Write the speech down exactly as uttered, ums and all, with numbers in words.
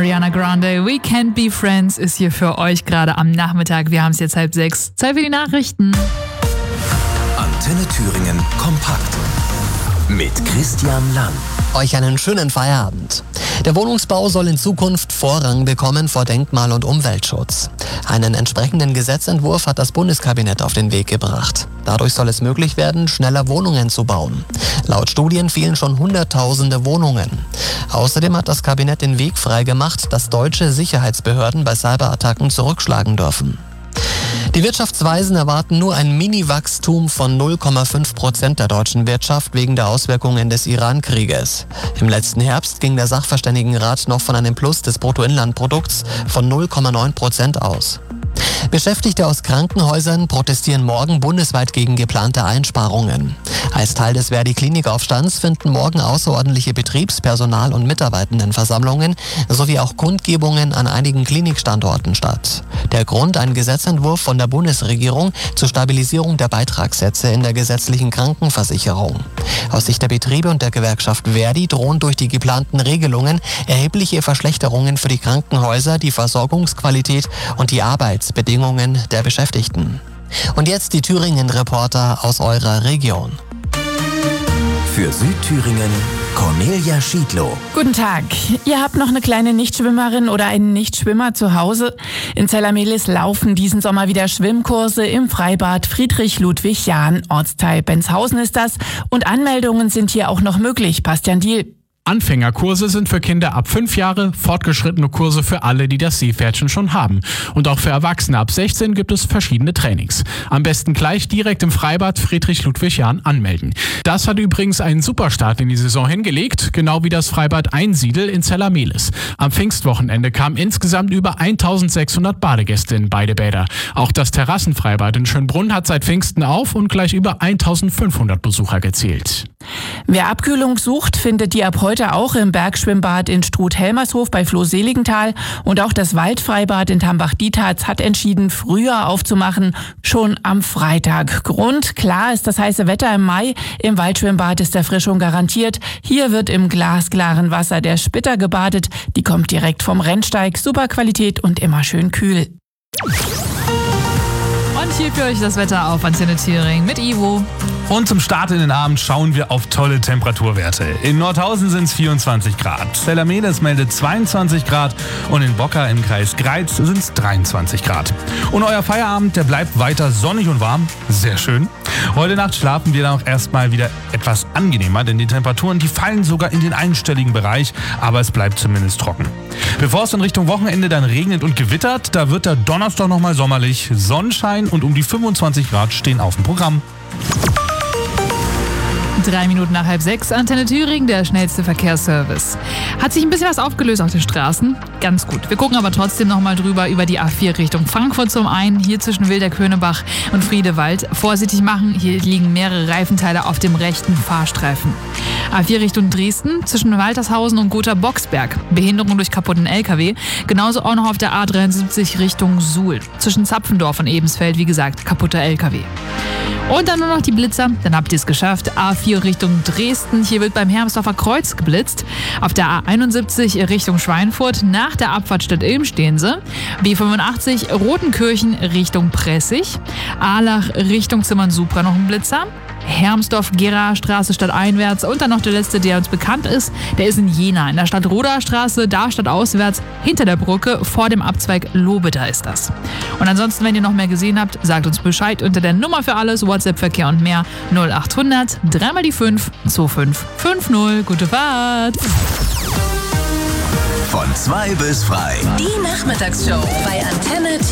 Ariana Grande. We Can't Be Friends ist hier für euch gerade am Nachmittag. Wir haben es jetzt halb sechs. Zeit für die Nachrichten. Antenne Thüringen kompakt mit Christian Lang. Euch einen schönen Feierabend. Der Wohnungsbau soll in Zukunft Vorrang bekommen vor Denkmal- und Umweltschutz. Einen entsprechenden Gesetzentwurf hat das Bundeskabinett auf den Weg gebracht. Dadurch soll es möglich werden, schneller Wohnungen zu bauen. Laut Studien fehlen schon Hunderttausende Wohnungen. Außerdem hat das Kabinett den Weg freigemacht, dass deutsche Sicherheitsbehörden bei Cyberattacken zurückschlagen dürfen. Die Wirtschaftsweisen erwarten nur ein Mini-Wachstum von null Komma fünf Prozent der deutschen Wirtschaft wegen der Auswirkungen des Iran-Krieges. Im letzten Herbst ging der Sachverständigenrat noch von einem Plus des Bruttoinlandprodukts von null Komma neun Prozent aus. Beschäftigte aus Krankenhäusern protestieren morgen bundesweit gegen geplante Einsparungen. Als Teil des Verdi-Klinikaufstands finden morgen außerordentliche Betriebs-, Personal- und Mitarbeitendenversammlungen sowie auch Kundgebungen an einigen Klinikstandorten statt. Der Grund: ein Gesetzentwurf von der Bundesregierung zur Stabilisierung der Beitragssätze in der gesetzlichen Krankenversicherung. Aus Sicht der Betriebe und der Gewerkschaft Verdi drohen durch die geplanten Regelungen erhebliche Verschlechterungen für die Krankenhäuser, die Versorgungsqualität und die Arbeitsbedingungen der Beschäftigten. Und jetzt die Thüringen-Reporter aus eurer Region. Für Südthüringen Cornelia Schiedlow. Guten Tag. Ihr habt noch eine kleine Nichtschwimmerin oder einen Nichtschwimmer zu Hause? In Zellamelis laufen diesen Sommer wieder Schwimmkurse im Freibad Friedrich-Ludwig-Jahn. Ortsteil Benzhausen ist das. Und Anmeldungen sind hier auch noch möglich. Bastian Diel. Anfängerkurse sind für Kinder ab fünf Jahre, fortgeschrittene Kurse für alle, die das Seepferdchen schon haben. Und auch für Erwachsene ab sechzehn gibt es verschiedene Trainings. Am besten gleich direkt im Freibad Friedrich-Ludwig-Jahn anmelden. Das hat übrigens einen Superstart in die Saison hingelegt, genau wie das Freibad Einsiedel in Zellamelis. Am Pfingstwochenende kamen insgesamt über eintausendsechshundert Badegäste in beide Bäder. Auch das Terrassenfreibad in Schönbrunn hat seit Pfingsten auf und gleich über eintausendfünfhundert Besucher gezählt. Wer Abkühlung sucht, findet die ab heute auch im Bergschwimmbad in Struth-Helmershof bei Floh-Seligenthal. Und auch das Waldfreibad in Tambach-Dietharz hat entschieden, früher aufzumachen, schon am Freitag. Grund: klar ist das heiße Wetter im Mai. Im Waldschwimmbad ist Erfrischung garantiert. Hier wird im glasklaren Wasser der Spitter gebadet. Die kommt direkt vom Rennsteig. Super Qualität und immer schön kühl. Und hier für euch das Wetter auf Antenne Thüringen mit Ivo. Und zum Start in den Abend schauen wir auf tolle Temperaturwerte. In Nordhausen sind es vierundzwanzig Grad, Zellamelis meldet zweiundzwanzig Grad und in Bocker im Kreis Greiz sind es dreiundzwanzig Grad. Und euer Feierabend, der bleibt weiter sonnig und warm. Sehr schön. Heute Nacht schlafen wir dann auch erstmal wieder etwas angenehmer, denn die Temperaturen, die fallen sogar in den einstelligen Bereich, aber es bleibt zumindest trocken. Bevor es in Richtung Wochenende dann regnet und gewittert, da wird der Donnerstag nochmal sommerlich. Sonnenschein und um die fünfundzwanzig Grad stehen auf dem Programm. Drei Minuten nach halb sechs, Antenne Thüringen, der schnellste Verkehrsservice. Hat sich ein bisschen was aufgelöst auf den Straßen? Ganz gut. Wir gucken aber trotzdem nochmal drüber über die A vier Richtung Frankfurt zum einen, hier zwischen Wilder-Könebach und Friedewald. Vorsichtig machen, hier liegen mehrere Reifenteile auf dem rechten Fahrstreifen. A vier Richtung Dresden, zwischen Waltershausen und Gotha-Boxberg. Behinderung durch kaputten L K W. Genauso auch noch auf der A dreiundsiebzig Richtung Suhl. Zwischen Zapfendorf und Ebensfeld, wie gesagt, kaputter L K W. Und dann nur noch die Blitzer, dann habt ihr es geschafft. A vier Richtung Dresden, hier wird beim Hermsdorfer Kreuz geblitzt. Auf der A einundsiebzig Richtung Schweinfurt, nach der Abfahrt Stadt Ilm stehen sie. B fünfundachtzig Rotenkirchen Richtung Pressig. Ahlach Richtung Zimmern-Supra noch ein Blitzer. Hermsdorf-Gera-Straße stadteinwärts und dann noch der letzte, der uns bekannt ist, der ist in Jena, in der Stadt-Roda-Straße, da stadtauswärts, hinter der Brücke, vor dem Abzweig Lobeda ist das. Und ansonsten, wenn ihr noch mehr gesehen habt, sagt uns Bescheid unter der Nummer für alles, WhatsApp-Verkehr und mehr, null achthundert, dreimal die fünf, zwei fünf fünf null. Gute Fahrt! Von zwei bis frei. Die Nachmittagsshow bei Antenne